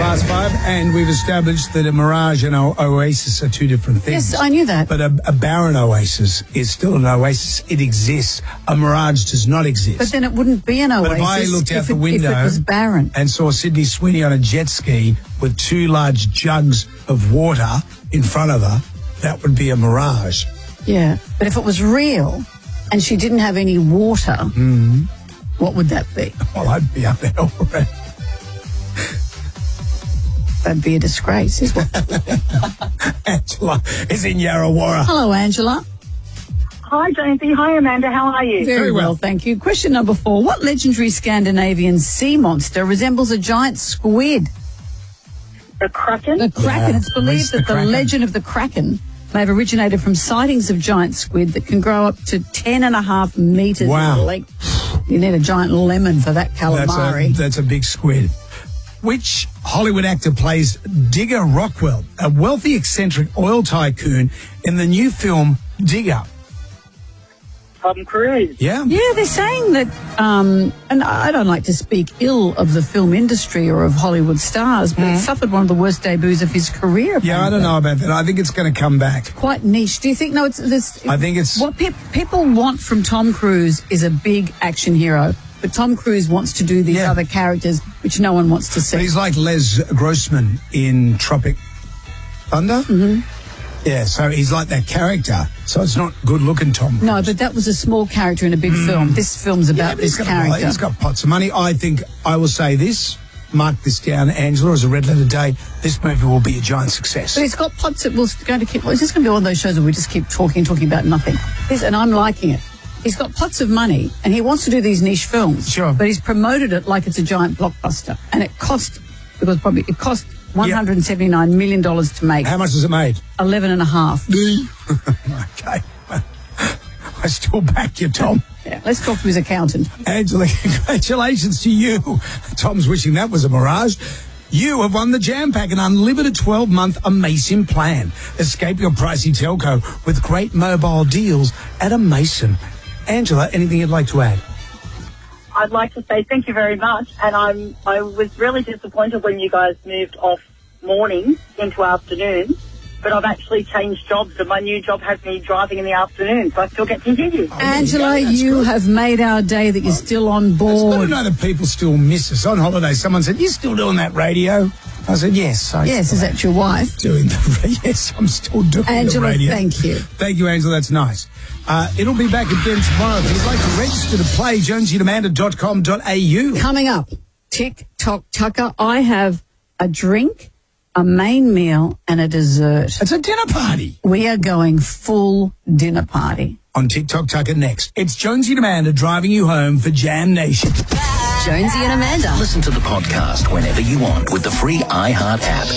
Class 5, and we've established that a mirage and an oasis are two different things. Yes, I knew that. But a barren oasis is still an oasis. It exists. A mirage does not exist. But then it wouldn't be an oasis. But if I looked out the window if it was barren and saw Sydney Sweeney on a jet ski with two large jugs of water in front of her, that would be a mirage. Yeah, but if it was real and she didn't have any water, what would that be? Well, I'd be up there already. That'd be a disgrace, is what that would be. Angela is in Yarrawarra. Hello, Angela. Hi, Jonesy. Hi, Amanda. How are you? Very well, thank you. Question number 4. What legendary Scandinavian sea monster resembles a giant squid? The Kraken? The Kraken. Yeah, It's believed that the legend of the Kraken may have originated from sightings of giant squid that can grow up to 10.5 metres in length. You need a giant lemon for that calamari. That's a big squid. Which Hollywood actor plays Digger Rockwell, a wealthy, eccentric oil tycoon in the new film Digger? Tom Cruise. Yeah? Yeah, they're saying that, and I don't like to speak ill of the film industry or of Hollywood stars, but it suffered one of the worst debuts of his career. Yeah, I don't know about that. I think it's going to come back. Quite niche. Do you think, no, it's this? I think it's... What people want from Tom Cruise is a big action hero, but Tom Cruise wants to do these other characters which no one wants to see. But he's like Les Grossman in Tropic Thunder. Mm-hmm. Yeah, so he's like that character. So it's not good-looking Tom Cruise. No, but that was a small character in a big film. This film's about this character. He's got pots of money. I think I will say this. Mark this down, Angela, as a red letter day. This movie will be a giant success. But it's got pots that we're going to keep... Well, is this going to be one of those shows where we just keep talking about nothing? And I'm liking it. He's got pots of money, and he wants to do these niche films. Sure. But he's promoted it like it's a giant blockbuster. And it cost $179 million to make. How much has it made? 11.5. Okay. I still back you, Tom. Yeah, let's talk to his accountant. Angela, congratulations to you. Tom's wishing that was a mirage. You have won the Jam Pack, an unlimited 12-month Amason plan. Escape your pricey telco with great mobile deals at Amason. Angela, anything you'd like to add? I'd like to say thank you very much. And I was really disappointed when you guys moved off mornings into afternoons. But I've actually changed jobs, and my new job has me driving in the afternoon, so I still get to hear you. Angela, you have made our day that you're still on board. It's good to know that people still miss us. On holiday, someone said, "You're still doing that radio?" I said, "Yes." Yes, is that your wife? Yes, I'm still doing Angela, the radio. thank you. Thank you, Angela. That's nice. It'll be back again tomorrow. If you'd like to register to play, jonesyandamanda.com.au. Coming up, TikTok Tucker, I have a drink, a main meal and a dessert. It's a dinner party. We are going full dinner party. On TikTok Tucker next. It's Jonesy and Amanda driving you home for Jam Nation. Jonesy and Amanda. Listen to the podcast whenever you want with the free iHeart app.